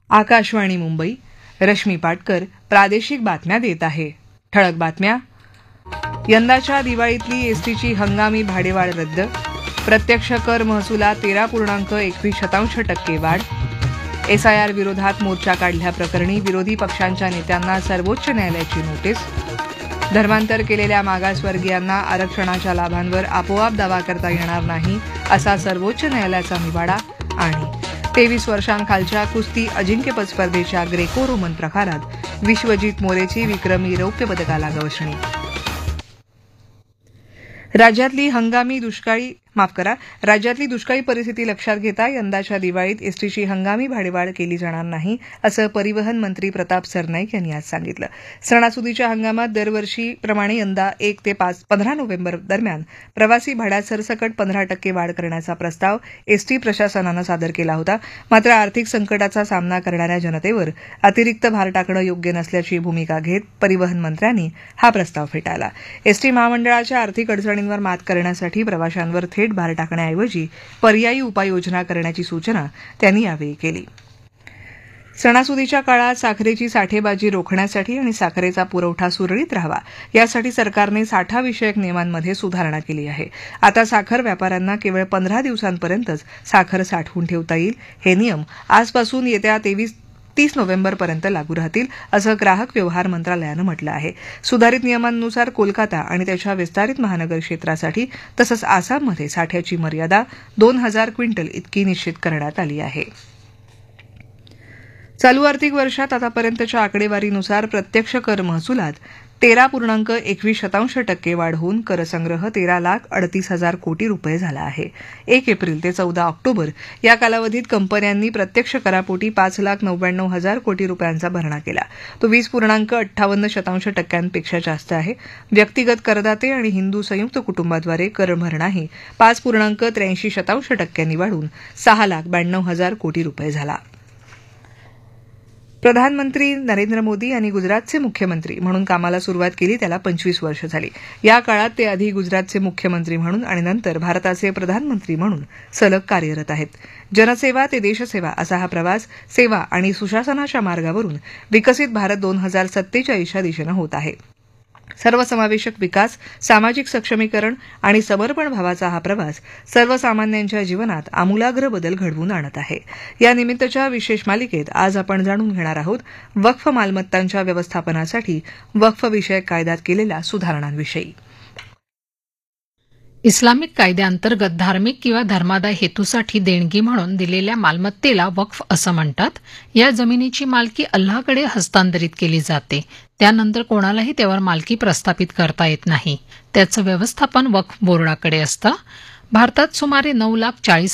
आकाशवाणी मुंबई. रश्मी पाटकर प्रादेशिक बातम्या देत आहे. ठळक बातम्या. यंदाच्या दिवाळीतली एसटीची हंगामी भाडेवाढ रद्द. प्रत्यक्ष कर महसुलात 13.21% वाढ. एसआयआर विरोधात मोर्चा काढल्याप्रकरणी विरोधी पक्षांच्या नेत्यांना सर्वोच्च न्यायालयाची नोटीस. धर्मांतर केलेल्या मागासवर्गीयांना आरक्षणाच्या लाभांवर आपोआप दावा करता येणार नाही असा सर्वोच्च न्यायालयाचा निवाडा. आणि 23 वर्षांखालच्या कुस्ती अजिंक्यपद स्पर्धेच्या ग्रेको रोमन प्रकारात विश्वजित मोरेची विक्रमी रौप्य पदकाला गवसणी. राज्यातली दुष्काळी परिस्थिती लक्षात घेता यंदाच्या दिवाळीत एसटीची हंगामी भाडेवाढ केली जाणार नाही असं परिवहन मंत्री प्रताप सरनाईक यांनी आज सांगितलं. सणासुदीच्या हंगामात दरवर्षीप्रमाणे यंदा 1 ते 15 नोव्हेंबर दरम्यान प्रवासी भाड्यात सरसकट 15% वाढ करण्याचा प्रस्ताव एसटी प्रशासनानं सादर केला होता. मात्र आर्थिक संकटाचा सामना करणाऱ्या जनतेवर अतिरिक्त भार टाकणं योग्य नसल्याची भूमिका घेत परिवहन मंत्र्यांनी हा प्रस्ताव फेटाळला. एसटी महामंडळाच्या आर्थिक अडचणींवर मात करण्यासाठी प्रवाशांवर थेट भार टाकण्याऐवजी पर्यायी उपाययोजना करण्याची सूचना त्यांनी यावेळी केली. सणासुदीच्या काळात साखरेची साठेबाजी रोखण्यासाठी आणि साखरेचा पुरवठा सुरळीत राहावा यासाठी सरकारने साठाविषयक नियमांमध्ये सुधारणा केली आहे. आता साखर व्यापाऱ्यांना केवळ 15 दिवसांपर्यंतच साखर साठवून ठेवता येईल. हे नियम आजपासून येत्या 30 नोव्हेंबरपर्यंत लागू राहतील असं ग्राहक व्यवहार मंत्रालयानं म्हटलं आहे. सुधारित नियमांनुसार कोलकाता आणि त्याच्या विस्तारित महानगर क्षेत्रासाठी तसंच आसाममध्ये साठ्याची मर्यादा 2000 क्विंटल इतकी निश्चित करण्यात आली आहे. चालू आर्थिक वर्षात आतापर्यंतच्या आकडेवारीनुसार प्रत्यक्ष कर महसुलात 13.21% वाढ होऊन करसंग्रह 13,38,000 कोटी रुपये झाला आहे. 1 एप्रिल ते 14 ऑक्टोबर या कालावधीत कंपन्यांनी प्रत्यक्ष करापोटी 5,99,000 कोटी रुपयांचा भरणा केला. तो 20.58% जास्त आहे. व्यक्तिगत करदाते आणि हिंदू संयुक्त कुटुंबाद्वारे कर भरणाही 5.83% वाढून 6,92,000 कोटी रुपये झाला. प्रधानमंत्री नरेंद्र मोदी यांनी गुजरातचे मुख्यमंत्री म्हणून कामाला सुरुवात केली त्याला 25 वर्ष झाली. या काळात ते आधी गुजरातचे मुख्यमंत्री म्हणून आणि नंतर भारताचे प्रधानमंत्री म्हणून सलग कार्यरत आहेत. जनसेवा ते देशसेवा असा हा प्रवास सेवा आणि सुशासनाच्या मार्गावरून विकसित भारत 2047च्या दिशेनं होत आहे. सर्वसमावेशक विकास, सामाजिक सक्षमीकरण आणि समर्पण भावाचा हा प्रवास सर्वसामान्यांच्या जीवनात आमूलाग्र बदल घडवून आणत आहे. या निमित्तच्या विशेष मालिकेत आज आपण जाणून घेणार आहोत वक्फ मालमत्तांच्या व्यवस्थापनासाठी वक्फ विषयक कायद्यात केलेल्या सुधारणांविषयी. इस्लामिक कायद्याअंतर्गत धार्मिक किंवा धर्मादाय हेतूसाठी देणगी म्हणून दिलेल्या मालमत्तेला वक्फ असं म्हणतात. या जमिनीची मालकी अल्लाहकडे हस्तांतरित केली जाते. त्यानंतर कोणालाही त्यावर मालकी प्रस्थापित करता येत नाही. त्याचं व्यवस्थापन वक्फ बोर्डाकडे असतं. भारतात सुमारे 9,40,000